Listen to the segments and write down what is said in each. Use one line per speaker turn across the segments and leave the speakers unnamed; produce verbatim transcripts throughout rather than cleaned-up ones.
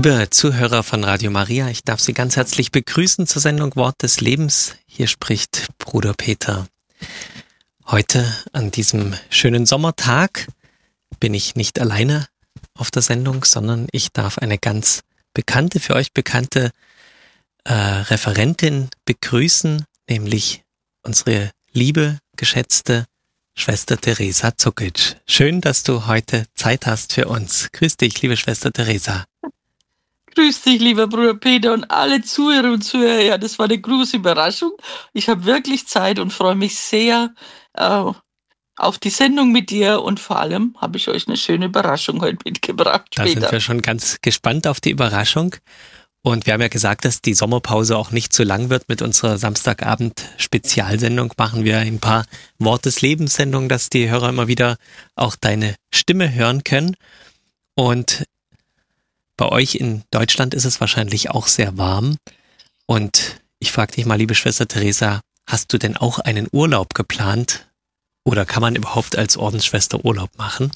Liebe Zuhörer von Radio Maria, ich darf Sie ganz herzlich begrüßen zur Sendung Wort des Lebens. Hier spricht Bruder Peter. Heute an diesem schönen Sommertag bin ich nicht alleine auf der Sendung, sondern ich darf eine ganz bekannte, für euch bekannte äh, Referentin begrüßen, nämlich unsere liebe, geschätzte Schwester Teresa Zukic. Schön, dass du heute Zeit hast für uns. Grüß dich, liebe Schwester Teresa.
Grüß dich, lieber Bruder Peter und alle Zuhörer und Zuhörer. Ja, das war eine große Überraschung. Ich habe wirklich Zeit und freue mich sehr äh, auf die Sendung mit dir und vor allem habe ich euch eine schöne Überraschung heute mitgebracht.
Da
später.
sind wir schon ganz gespannt auf die Überraschung. Und wir haben ja gesagt, dass die Sommerpause auch nicht zu lang wird. Mit unserer Samstagabend-Spezialsendung machen wir ein paar Wort des Lebens-Sendungen, dass die Hörer immer wieder auch deine Stimme hören können. Und bei euch in Deutschland ist es wahrscheinlich auch sehr warm. Und ich frage dich mal, liebe Schwester Teresa, hast du denn auch einen Urlaub geplant? Oder kann man überhaupt als Ordensschwester Urlaub machen?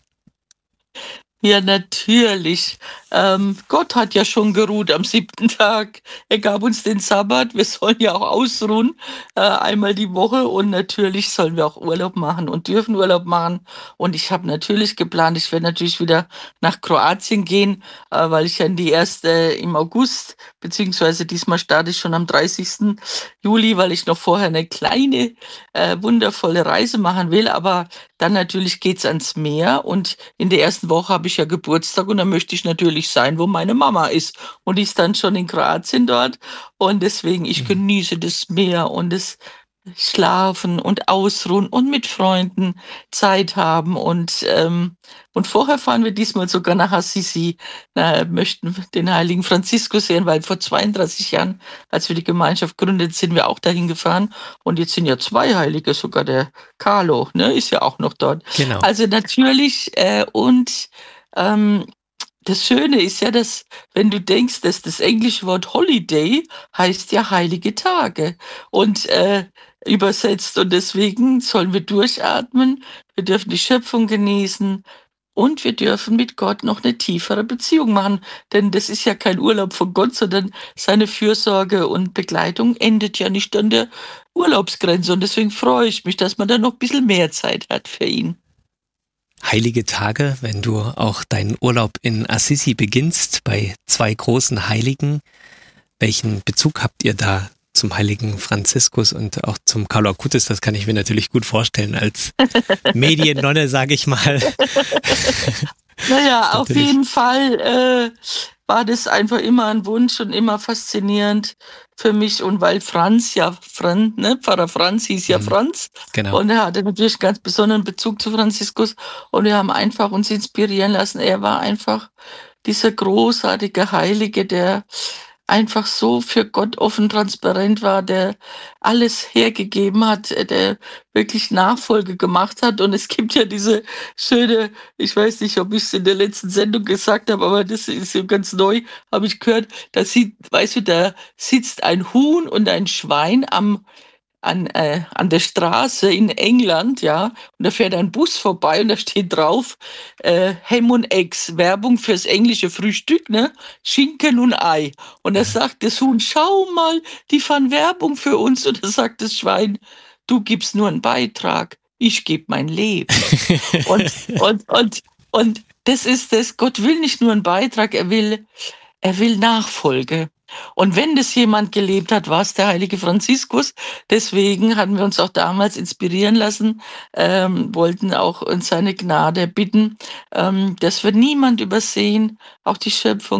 Ja, natürlich. Ähm, Gott hat ja schon geruht am siebten Tag. Er gab uns den Sabbat. Wir sollen ja auch ausruhen, äh, einmal die Woche. Und natürlich sollen wir auch Urlaub machen und dürfen Urlaub machen. Und ich habe natürlich geplant, ich werde natürlich wieder nach Kroatien gehen, äh, weil ich ja in die erste im August, beziehungsweise diesmal starte ich schon am dreißigsten Juli, weil ich noch vorher eine kleine, äh, wundervolle Reise machen will. Aber dann natürlich geht's ans Meer. Und in der ersten Woche habe ich ja Geburtstag und da möchte ich natürlich sein, wo meine Mama ist. Und die ist dann schon in Kroatien dort. Und deswegen, ich genieße das Meer und das Schlafen und Ausruhen und mit Freunden Zeit haben. Und, ähm, und vorher fahren wir diesmal sogar nach Assisi, na, möchten den heiligen Franziskus sehen, weil vor zweiunddreißig Jahren, als wir die Gemeinschaft gründeten, sind wir auch dahin gefahren. Und jetzt sind ja zwei Heilige, sogar der Carlo, ne, ist ja auch noch dort.
Genau.
Also natürlich, äh, und ähm, das Schöne ist ja, dass, wenn du denkst, dass das englische Wort Holiday heißt ja heilige Tage und äh, übersetzt. Und deswegen sollen wir durchatmen, wir dürfen die Schöpfung genießen und wir dürfen mit Gott noch eine tiefere Beziehung machen. Denn das ist ja kein Urlaub von Gott, sondern seine Fürsorge und Begleitung endet ja nicht an der Urlaubsgrenze. Und deswegen freue ich mich, dass man da noch ein bisschen mehr Zeit hat für ihn.
Heilige Tage, wenn du auch deinen Urlaub in Assisi beginnst, bei zwei großen Heiligen. Welchen Bezug habt ihr da zum heiligen Franziskus und auch zum Carlo Acutis? Das kann ich mir natürlich gut vorstellen als Mediennonne, sage ich mal.
Naja, auf jeden Fall äh, war das einfach immer ein Wunsch und immer faszinierend für mich. Und weil Franz, ja, Franz, ne, Pfarrer Franz hieß ja Franz.
Genau.
Und er hatte natürlich einen ganz besonderen Bezug zu Franziskus. Und wir haben einfach uns inspirieren lassen. Er war einfach dieser großartige Heilige, der einfach so für Gott offen, transparent war, der alles hergegeben hat, der wirklich Nachfolge gemacht hat. Und es gibt ja diese schöne, ich weiß nicht, ob ich es in der letzten Sendung gesagt habe, aber das ist ja ganz neu, habe ich gehört, da sieht, weißt du, da sitzt ein Huhn und ein Schwein am an, äh, an der Straße in England, ja, und da fährt ein Bus vorbei und da steht drauf, äh, Ham und Eggs, Werbung fürs englische Frühstück, ne, Schinken und Ei. Und da sagt das Huhn, schau mal, die fahren Werbung für uns. Und da sagt das Schwein, du gibst nur einen Beitrag, ich gebe mein Leben. und, und, und, und das ist das, Gott will nicht nur einen Beitrag, er will, er will Nachfolge. Und wenn das jemand gelebt hat, war es der heilige Franziskus. Deswegen hatten wir uns auch damals inspirieren lassen, ähm, wollten auch in seine Gnade bitten, ähm, dass wir niemand übersehen, auch die Schöpfung